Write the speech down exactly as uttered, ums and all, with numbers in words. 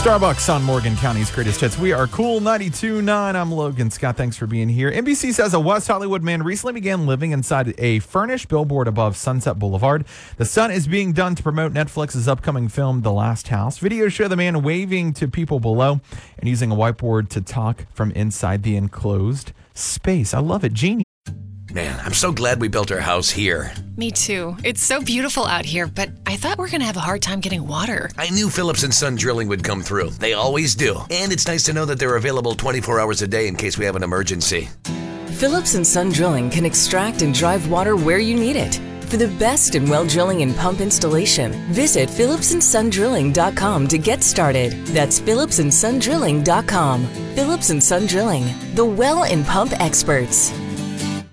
Starbucks on Morgan County's greatest hits. We are Cool ninety-two point nine. I'm Logan Scott. Thanks for being here. N B C says a West Hollywood man recently began living inside a furnished billboard above Sunset Boulevard. The stunt is being done to promote Netflix's upcoming film, The Last House. Videos show the man waving to people below and using a whiteboard to talk from inside the enclosed space. I love it. Genius. Man, I'm so glad we built our house here. Me too. It's so beautiful out here, but I thought we were going to have a hard time getting water. I knew Phillips and Son Drilling would come through. They always do. And it's nice to know that they're available twenty-four hours a day in case we have an emergency. Phillips and Son Drilling can extract and drive water where you need it. For the best in well drilling and pump installation, visit phillips and son drilling dot com to get started. That's phillips and son drilling dot com. Phillips and Son Drilling, the well and pump experts.